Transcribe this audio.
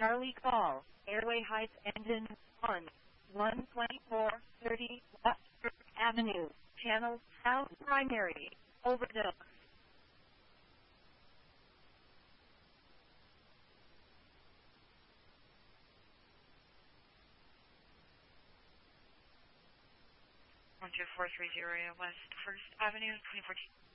Charlie Call, Airway Heights Engine 1, 12430 West First Avenue, Channel South Primary, overdose. One two four three zero West First Avenue, 2014.